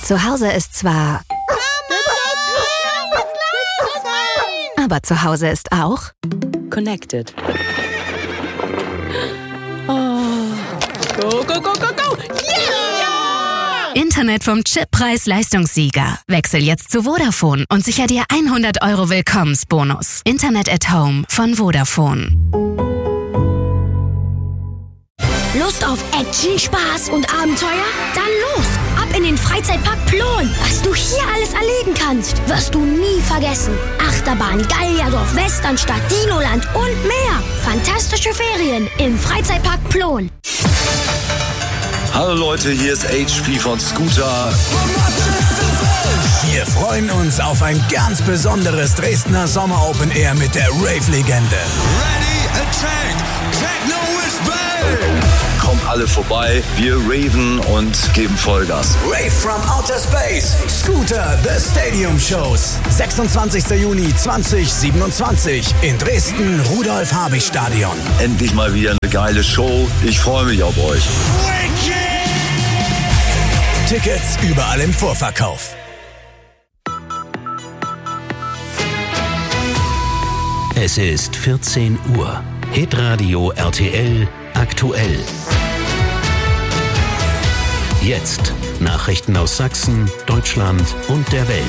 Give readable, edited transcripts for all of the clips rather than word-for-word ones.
Zu Hause ist zwar... Aber zu Hause ist auch... Connected. Oh. Go, go, go, go, go! Yeah! Internet vom Chip-Preis-Leistungssieger. Wechsel jetzt zu Vodafone und sicher dir 100 € Willkommensbonus. Internet at Home von Vodafone. Lust auf Action, Spaß und Abenteuer? Dann los! Ab in den Freizeitpark Plon! Was du hier alles erleben kannst, wirst du nie vergessen. Achterbahn, Gallierdorf, Westernstadt, Dinoland und mehr. Fantastische Ferien im Freizeitpark Plon. Hallo Leute, hier ist HP von Scooter. Wir freuen uns auf ein ganz besonderes Dresdner Sommer Open Air mit der Rave-Legende. Ready, attack, techno is back! Kommt alle vorbei, wir raven und geben Vollgas. Rave from Outer Space, Scooter, The Stadium Shows. 26. Juni 2027 in Dresden, Rudolf-Habich-Stadion. Endlich mal wieder eine geile Show. Ich freue mich auf euch. Tickets überall im Vorverkauf. Es ist 14 Uhr. Hitradio RTL aktuell. Jetzt Nachrichten aus Sachsen, Deutschland und der Welt.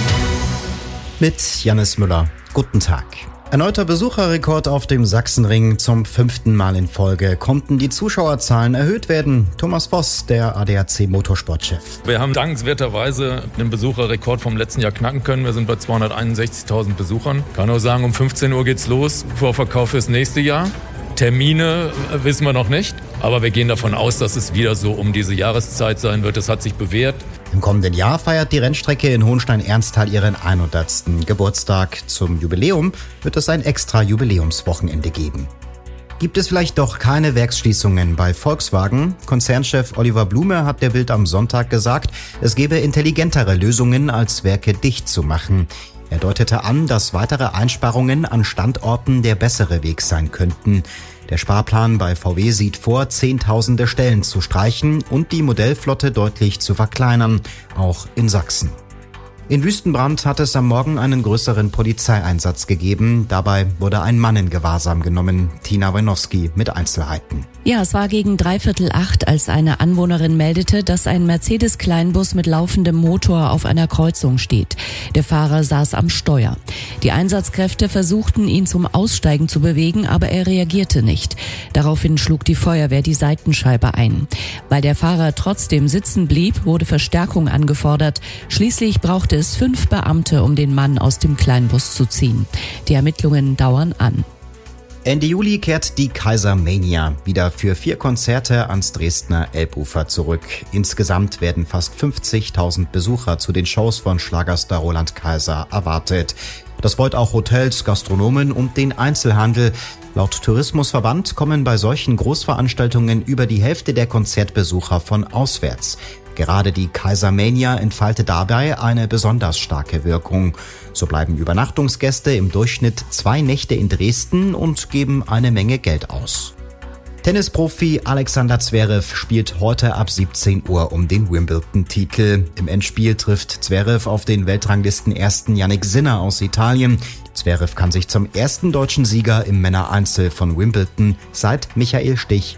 Mit Jannis Müller. Guten Tag. Erneuter Besucherrekord auf dem Sachsenring. Zum 5. Mal in Folge konnten die Zuschauerzahlen erhöht werden. Thomas Voss, der ADAC Motorsportchef. Wir haben dankenswerterweise den Besucherrekord vom letzten Jahr knacken können. Wir sind bei 261.000 Besuchern. Kann nur sagen, um 15 Uhr geht's los. Vorverkauf fürs nächste Jahr. Termine wissen wir noch nicht, aber wir gehen davon aus, dass es wieder so um diese Jahreszeit sein wird. Das hat sich bewährt. Im kommenden Jahr feiert die Rennstrecke in Hohenstein-Ernsthal ihren 100. Geburtstag. Zum Jubiläum wird es ein extra Jubiläumswochenende geben. Gibt es vielleicht doch keine Werksschließungen bei Volkswagen? Konzernchef Oliver Blume hat der Bild am Sonntag gesagt, es gebe intelligentere Lösungen, als Werke dicht zu machen. Er deutete an, dass weitere Einsparungen an Standorten der bessere Weg sein könnten. Der Sparplan bei VW sieht vor, Zehntausende Stellen zu streichen und die Modellflotte deutlich zu verkleinern, auch in Sachsen. In Wüstenbrand hat es am Morgen einen größeren Polizeieinsatz gegeben. Dabei wurde ein Mann in Gewahrsam genommen. Tina Wojnowski mit Einzelheiten. Ja, es war gegen 7:45, als eine Anwohnerin meldete, dass ein Mercedes-Kleinbus mit laufendem Motor auf einer Kreuzung steht. Der Fahrer saß am Steuer. Die Einsatzkräfte versuchten, ihn zum Aussteigen zu bewegen, aber er reagierte nicht. Daraufhin schlug die Feuerwehr die Seitenscheibe ein. Weil der Fahrer trotzdem sitzen blieb, wurde Verstärkung angefordert. Schließlich brauchte es 5 Beamte, um den Mann aus dem Kleinbus zu ziehen. Die Ermittlungen dauern an. Ende Juli kehrt die Kaisermania wieder für 4 Konzerte ans Dresdner Elbufer zurück. Insgesamt werden fast 50.000 Besucher zu den Shows von Schlagerstar Roland Kaiser erwartet. Das wollt auch Hotels, Gastronomen und den Einzelhandel. Laut Tourismusverband kommen bei solchen Großveranstaltungen über die Hälfte der Konzertbesucher von auswärts. Gerade die Kaisermania entfaltet dabei eine besonders starke Wirkung. So bleiben Übernachtungsgäste im Durchschnitt 2 Nächte in Dresden und geben eine Menge Geld aus. Tennisprofi Alexander Zverev spielt heute ab 17 Uhr um den Wimbledon-Titel. Im Endspiel trifft Zverev auf den Weltranglisten-Ersten Jannik Sinner aus Italien. Zverev kann sich zum ersten deutschen Sieger im Männereinzel von Wimbledon seit Michael Stich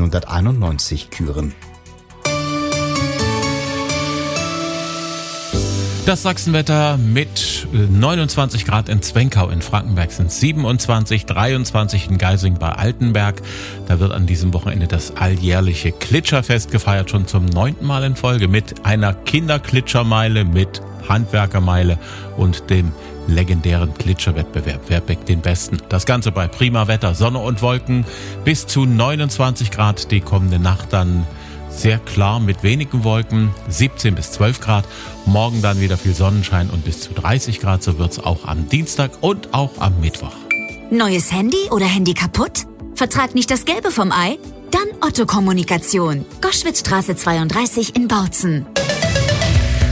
1991 küren. Das Sachsenwetter mit 29 Grad in Zwenkau, in Frankenberg sind 27, 23 in Geising bei Altenberg. Da wird an diesem Wochenende das alljährliche Klitscherfest gefeiert, schon zum 9. Mal in Folge mit einer Kinderklitschermeile, mit Handwerkermeile und dem legendären Klitscherwettbewerb. Wer bäckt den Besten? Das Ganze bei prima Wetter, Sonne und Wolken, bis zu 29 Grad die kommende Nacht, dann sehr klar mit wenigen Wolken, 17 bis 12 Grad. Morgen dann wieder viel Sonnenschein und bis zu 30 Grad. So wird's auch am Dienstag und auch am Mittwoch. Neues Handy oder Handy kaputt? Vertrag nicht das Gelbe vom Ei? Dann Otto Kommunikation. Goschwitzstraße 32 in Bautzen.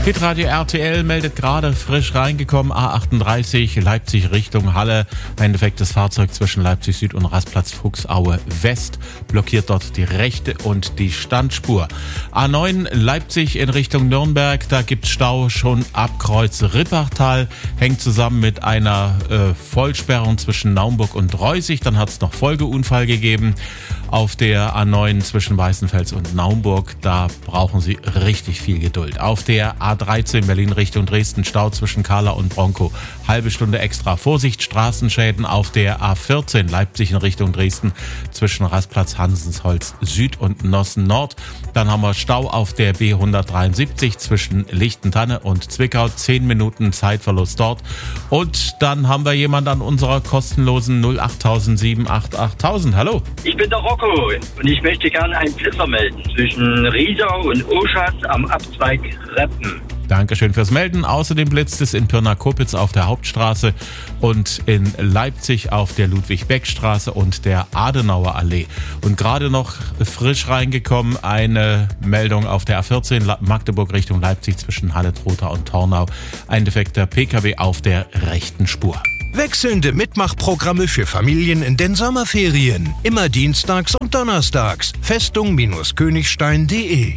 Hitradio RTL meldet gerade frisch reingekommen, A38 Leipzig Richtung Halle. Ein defektes Fahrzeug zwischen Leipzig Süd und Rastplatz Fuchsaue West blockiert dort die rechte und die Standspur. A9 Leipzig in Richtung Nürnberg, da gibt's Stau schon ab Kreuz Rippachtal, hängt zusammen mit einer Vollsperrung zwischen Naumburg und Reusig. Dann hat's noch Folgeunfall gegeben auf der A9 zwischen Weißenfels und Naumburg. Da brauchen Sie richtig viel Geduld. Auf der A13 Berlin Richtung Dresden, Stau zwischen Kahla und Bronco. Halbe Stunde extra. Vorsicht, Straßenschäden auf der A14 Leipzig in Richtung Dresden zwischen Rastplatz Hansensholz Süd und Nossen Nord. Dann haben wir Stau auf der B173 zwischen Lichtentanne und Zwickau. 10 Minuten Zeitverlust dort. Und dann haben wir jemand an unserer kostenlosen 08007 88000. Hallo. Ich bin der Rocco und ich möchte gerne einen Blitzer melden zwischen Riesau und Oschatz am Abzweig Reppen. Dankeschön fürs Melden. Außerdem blitzt es in Pirna-Kopitz auf der Hauptstraße und in Leipzig auf der Ludwig-Beck-Straße und der Adenauer Allee. Und gerade noch frisch reingekommen eine Meldung auf der A14 Magdeburg Richtung Leipzig zwischen Halle-Trotha und Tornau. Ein defekter PKW auf der rechten Spur. Wechselnde Mitmachprogramme für Familien in den Sommerferien. Immer dienstags und donnerstags. Festung-Königstein.de.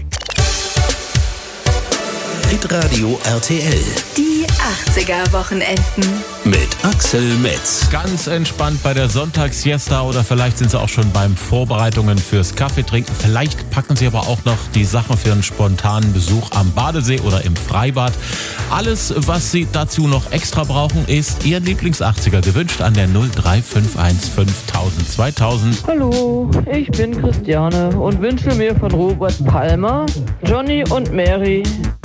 Hitradio RTL. Die 80er-Wochenenden. Mit Axel Metz. Ganz entspannt bei der Sonntagssiesta oder vielleicht sind Sie auch schon beim Vorbereitungen fürs Kaffeetrinken. Vielleicht packen Sie aber auch noch die Sachen für einen spontanen Besuch am Badesee oder im Freibad. Alles, was Sie dazu noch extra brauchen, ist Ihr Lieblings-80er. Gewünscht an der 0351 5000 2000. Hallo, ich bin Christiane und wünsche mir von Robert Palmer Johnny und Mary.